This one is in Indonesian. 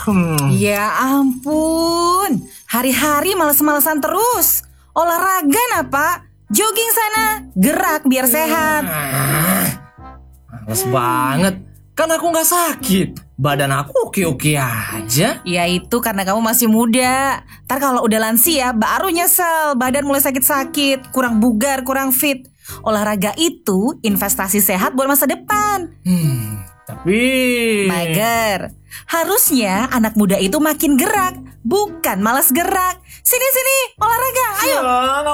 Ya ampun, hari-hari males-malesan terus. Olahraga nah Pak, jogging sana, gerak biar sehat. Males banget, kan aku gak sakit. Badan aku oke-oke aja. Ya itu karena kamu masih muda. Ntar kalau udah lansia baru nyesel, badan mulai sakit-sakit, kurang bugar, kurang fit. Olahraga itu investasi sehat buat masa depan. Tapi Mager, harusnya anak muda itu makin gerak, bukan malas gerak. Sini olahraga, ayo. Ya,